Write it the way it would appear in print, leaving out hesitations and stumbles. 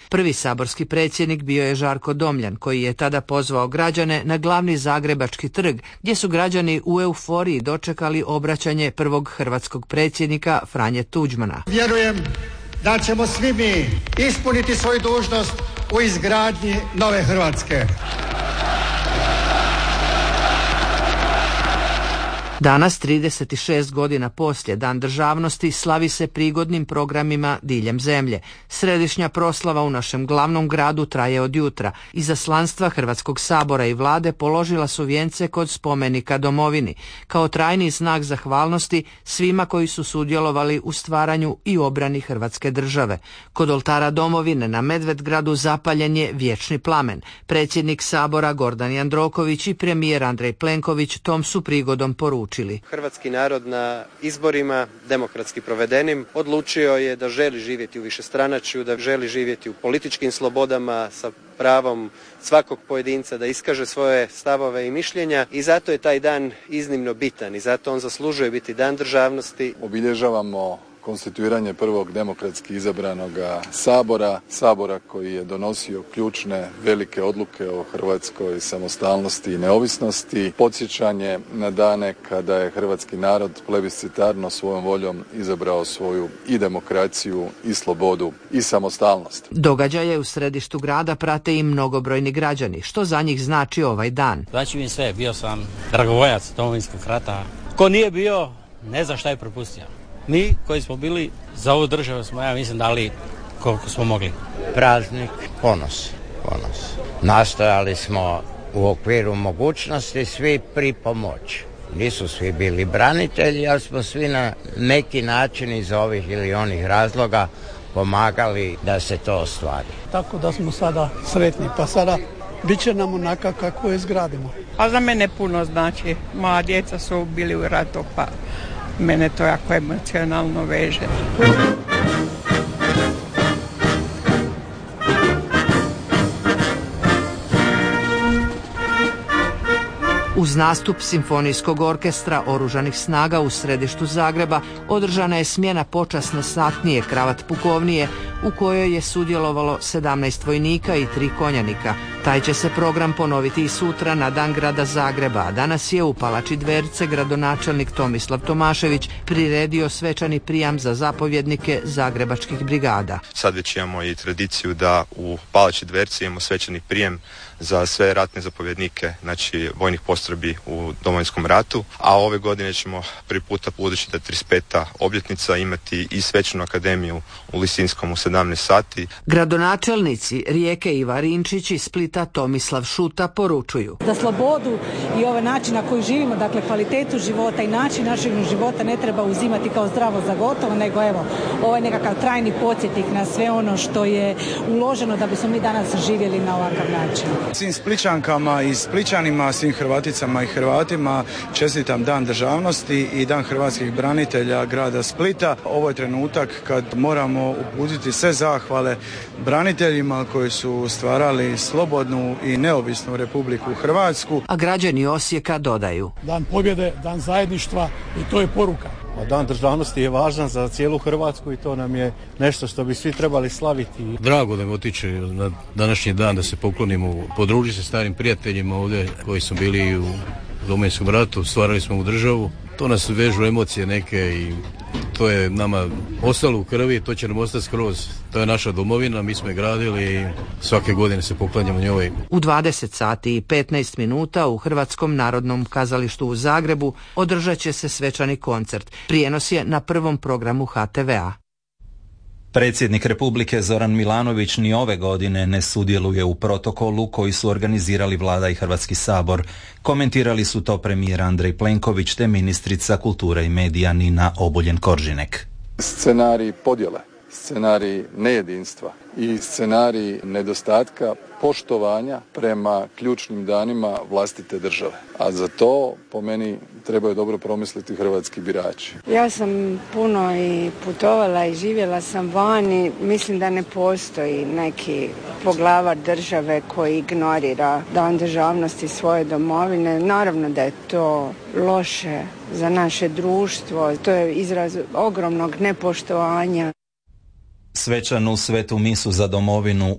Prvi saborski predsjednik bio je Žarko Domljan, koji je tada pozvao građane na glavni zagrebački trg, gdje su građani u euforiji dočekali obraćanje prvog hrvatskog predsjednika Franje Tuđmana. Vjerujem da ćemo svi mi ispuniti svoju dužnost u izgradnji nove Hrvatske. Danas, 36 godina poslije Dan državnosti, slavi se prigodnim programima diljem zemlje. Središnja proslava u našem glavnom gradu traje od jutra. Izaslanstva Hrvatskog sabora i vlade položila su vijence kod spomenika domovini, kao trajni znak zahvalnosti svima koji su sudjelovali u stvaranju i obrani Hrvatske države. Kod oltara domovine na Medvedgradu zapaljen je vječni plamen. Predsjednik sabora Gordan Jandroković i premijer Andrej Plenković tom su prigodom poručili. Hrvatski narod na izborima, demokratski provedenim, odlučio je da želi živjeti u višestranačju, da želi živjeti u političkim slobodama, sa pravom svakog pojedinca da iskaže svoje stavove i mišljenja i zato je taj dan iznimno bitan i zato on zaslužuje biti Dan državnosti. Obilježavamo konstituiranje prvog demokratski izabranog sabora koji je donosio ključne velike odluke o hrvatskoj samostalnosti i neovisnosti, podsjećanje na dane kada je hrvatski narod plebiscitarno svojom voljom izabrao svoju i demokraciju i slobodu i samostalnost. Događaje u središtu grada prate i mnogobrojni građani. Što za njih znači ovaj dan? Znači mi sve, bio sam dragovoljac Domovinskog rata. Ko nije bio, ne zna šta je propustio. Mi koji smo bili za ovu državu smo, ja mislim, dali koliko smo mogli. Praznik, ponos. Nastojali smo u okviru mogućnosti svi pripomoći. Nisu svi bili branitelji, ali smo svi na neki način iz ovih ili onih razloga pomagali da se to ostvari. Tako da smo sada sretni, pa sada bit će nam onaka kako je izgradimo. A za mene puno znači. Moja djeca su bili u ratu, pa mene to jako emocionalno veže. Uz nastup Simfonijskog orkestra Oružanih snaga u središtu Zagreba održana je smjena počasne satnije kravat pukovnije u kojoj je sudjelovalo 17 vojnika i 3 konjanika. Taj će se program ponoviti i sutra na Dan grada Zagreba, a danas je u Palači Dverce gradonačelnik Tomislav Tomašević priredio svečani prijam za zapovjednike zagrebačkih brigada. Sad već imamo i tradiciju da u Palači Dverce imamo svečani prijem za sve ratne zapovjednike, znači vojnih postrojbi u Domovinskom ratu, a ove godine ćemo prvi puta, budući da je 35. obljetnica, imati i svečanu akademiju u Lisinskom u 17 sati. Gradonačelnici Rijeke Iva Rinčić i Splita Tomislav Šuta poručuju da slobodu i ovaj način na koji živimo, dakle kvalitetu života i način našeg života ne treba uzimati kao zdravo za gotovo, nego evo, ovaj nekakav trajni podsjetnik na sve ono što je uloženo da bismo mi danas živjeli na ovakav način. Svim Splićankama i Splićanima, svim Hrvaticama i Hrvatima čestitam Dan državnosti i Dan hrvatskih branitelja grada Splita. Ovo je trenutak kad moramo uputiti sve zahvale braniteljima koji su stvarali slobodnu i neovisnu Republiku Hrvatsku. A građani Osijeka dodaju: Dan pobjede, dan zajedništva i to je poruka. Dan državnosti je važan za cijelu Hrvatsku i to nam je nešto što bi svi trebali slaviti. Drago da otići na današnji dan da se poklonimo, podružiti se starim prijateljima ovdje koji su bili u Domovinskom ratu, stvarali smo u državu. To nas vežu emocije neke i to je nama ostalo u krvi, to će nam ostati skroz. To je naša domovina, mi smo je gradili i svake godine se poklanjamo njoj. U 20 sati i 15 minuta u Hrvatskom narodnom kazalištu u Zagrebu održat će se svečani koncert. Prijenos je na prvom programu HTV-a. Predsjednik Republike Zoran Milanović ni ove godine ne sudjeluje u protokolu koji su organizirali Vlada i Hrvatski sabor. Komentirali su to premijer Andrej Plenković te ministrica kulture i medija Nina Obuljen-Koržinek. Scenarij podjele, scenarij nejedinstva i scenarij nedostatka poštovanja prema ključnim danima vlastite države. A za to, po meni, trebaju dobro promisliti hrvatski birači. Ja sam puno i putovala i živjela sam vani. Mislim da ne postoji neki poglavar države koji ignorira Dan državnosti svoje domovine. Naravno da je to loše za naše društvo. To je izraz ogromnog nepoštovanja. Svečanu svetu misu za domovinu